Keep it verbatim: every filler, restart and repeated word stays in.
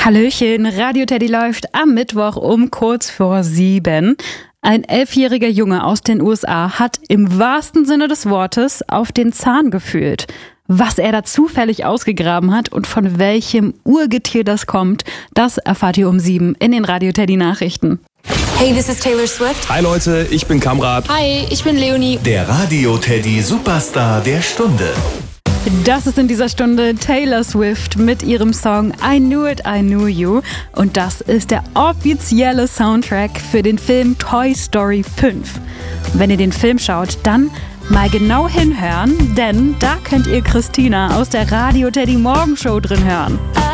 Hallöchen, Radio Teddy läuft am Mittwoch um kurz vor sieben. Ein elfjähriger Junge aus den U S A hat im wahrsten Sinne des Wortes auf den Zahn gefühlt. Was er da zufällig ausgegraben hat und von welchem Urgetier das kommt, das erfahrt ihr um sieben in den Radio Teddy Nachrichten. Hey, this is Taylor Swift. Hi Leute, ich bin Kamrat. Hi, ich bin Leonie. Der Radio Teddy Superstar der Stunde. Das ist in dieser Stunde Taylor Swift mit ihrem Song I Knew It, I Knew You. Und das ist der offizielle Soundtrack für den Film Toy Story fünf. Wenn ihr den Film schaut, dann mal genau hinhören, denn da könnt ihr Christina aus der Radio Teddy Morgenshow drin hören.